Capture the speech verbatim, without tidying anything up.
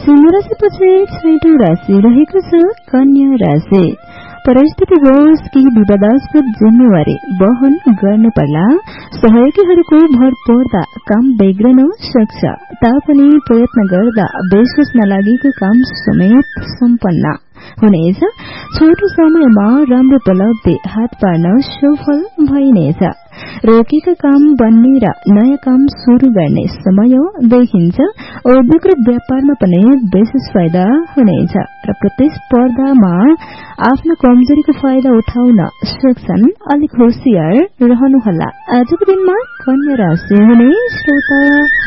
सिंह राशिपछि छैटौं राशि रहेको छ कन्या राशि। परिस्थितिवश केही विवादास्पद जिम्मेवारी वहन गर्नु पर्ला। सहयोगीहरूको भर पर्दा काम बिग्रन सक्छ। तापनि प्रयत्न गर्दा विश्वास नलागेको काम समेत सम्पन्न हुनेछ। छोटो समयमा राम्रो उपलब्धि हात पार्न सफल भइनेछ। रोकेका काम बन्ने र नयाँ काम शुरू गर्ने समय देखिन्छ। उद्योग र व्यापारमा पनि विशेष फाइदा हुनेछ र प्रतिस्पर्धामा आफ्नो कमजोरीको फाइदा उठाउन सक्छन्। अलिक होशियार रहनुहोला। आजको दिनमा कन्या राशि हुने श्रोता